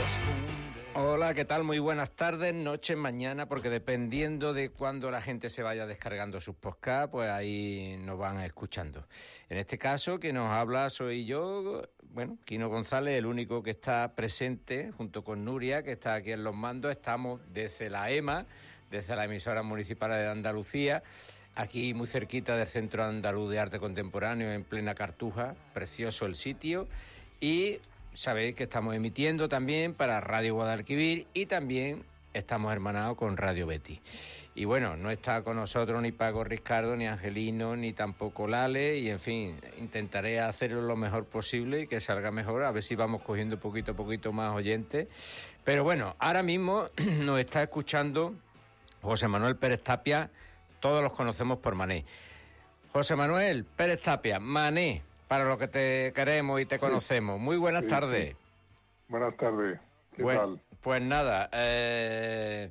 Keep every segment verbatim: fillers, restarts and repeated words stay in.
Hola, ¿qué tal? Muy buenas tardes, noches, mañana, porque dependiendo de cuándo la gente se vaya descargando sus podcasts, pues ahí nos van escuchando. En este caso, que nos habla soy yo, bueno, Quino González, el único que está presente, junto con Nuria, que está aquí en los mandos. Estamos desde la E M A, desde la emisora municipal de Andalucía, aquí muy cerquita del Centro Andaluz de Arte Contemporáneo, en plena Cartuja, precioso el sitio, y sabéis que estamos emitiendo también para Radio Guadalquivir y también estamos hermanados con Radio Betis. Y bueno, no está con nosotros ni Paco Riscardo, ni Angelino, ni tampoco Lale, y en fin, intentaré hacerlo lo mejor posible y que salga mejor, a ver si vamos cogiendo poquito a poquito más oyentes. Pero bueno, ahora mismo nos está escuchando José Manuel Pérez Tapia, todos los conocemos por Mané. José Manuel Pérez Tapia, Mané, para lo que te queremos y te conocemos. Muy buenas sí, tardes. Sí. Buenas tardes. ¿Qué pues, tal? Pues nada, eh,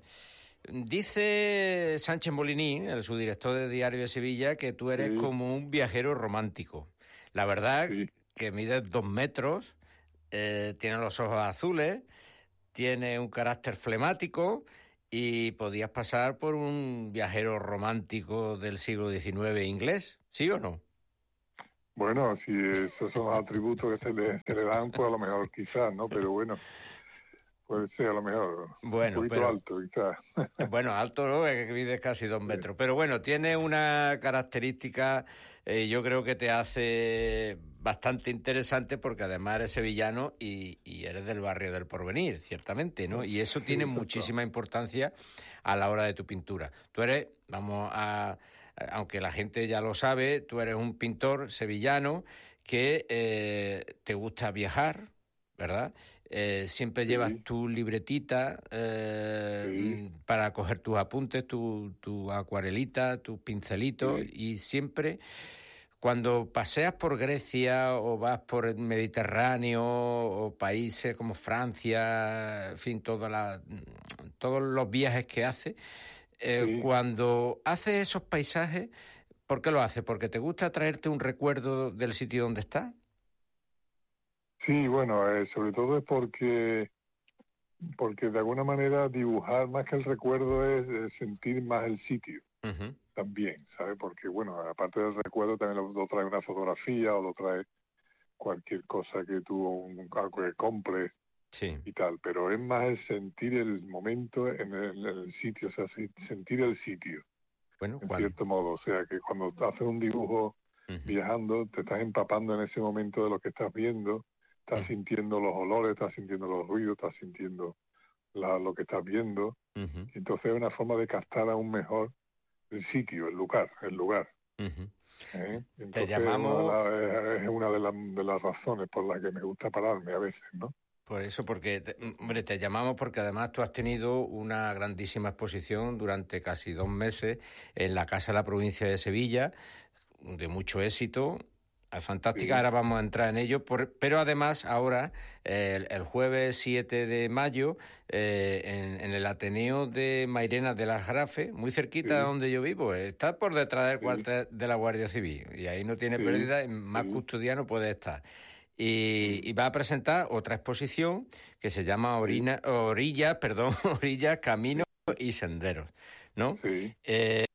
dice Sánchez Molinín, el subdirector de Diario de Sevilla, que tú eres sí. como un viajero romántico. La verdad sí. que mides dos metros, eh, tienes los ojos azules, tienes un carácter flemático y podías pasar por un viajero romántico del siglo diecinueve inglés, ¿sí o no? Bueno, si esos son los atributos que se le, se le dan, pues a lo mejor quizás, ¿no? Pero bueno, puede ser a lo mejor bueno, un poquito pero, alto, quizás. Bueno, alto no, es que mides casi dos metros. Sí. Pero bueno, tiene una característica, eh, yo creo que te hace bastante interesante, porque además eres sevillano y, y eres del barrio del Porvenir, ciertamente, ¿no? Y eso tiene sí, muchísima importancia a la hora de tu pintura. Tú eres, vamos a... aunque la gente ya lo sabe, tú eres un pintor sevillano que eh, te gusta viajar, ¿verdad? Eh, siempre sí. llevas tu libretita eh, sí. para coger tus apuntes, tu, tu acuarelita, tus pincelitos, sí. y siempre cuando paseas por Grecia o vas por el Mediterráneo o países como Francia, en fin, toda la, todos los viajes que haces, Eh, sí. cuando haces esos paisajes, ¿por qué lo haces? ¿Porque te gusta traerte un recuerdo del sitio donde estás? Sí, bueno, eh, sobre todo es porque porque de alguna manera dibujar más que el recuerdo es, es sentir más el sitio uh-huh. también, ¿sabes? Porque bueno, aparte del recuerdo también lo, lo trae una fotografía o lo trae cualquier cosa que tú, un, algo que compres. Sí. Y tal, pero es más el sentir el momento en el, en el sitio, o sea, sentir el sitio, bueno, en ¿cuál? Cierto modo, o sea, que cuando haces un dibujo uh-huh. viajando, te estás empapando en ese momento de lo que estás viendo, estás uh-huh. sintiendo los olores, estás sintiendo los ruidos, estás sintiendo la, lo que estás viendo, uh-huh. entonces es una forma de captar aún mejor el sitio, el lugar, el lugar. Uh-huh. ¿Eh? Entonces te llamamos... una de la, es una de, la, de las razones por las que me gusta pararme a veces, ¿no? Por eso, porque, te, hombre, te llamamos porque además tú has tenido una grandísima exposición durante casi dos meses en la Casa de la Provincia de Sevilla, de mucho éxito, fantástica, sí. Ahora vamos a entrar en ello, por, pero además ahora, eh, el, el jueves siete de mayo, eh, en, en el Ateneo de Mairena de las Grafes, muy cerquita sí. de donde yo vivo, está por detrás del sí. cuartel de la Guardia Civil, y ahí no tiene sí. pérdida, más sí. custodiano puede estar. Y, y va a presentar otra exposición que se llama Orina, Orillas, perdón, Orillas, Caminos y Senderos, ¿no? Sí. Eh,